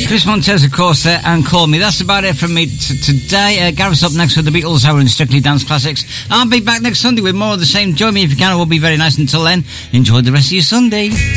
Chris Montez, of course, and Call Me. That's about it from me today. Gareth's up next with the Beatles Hour and Strictly Dance Classics. I'll be back next Sunday with more of the same. Join me if you can. It will be very nice. Until then, enjoy the rest of your Sunday.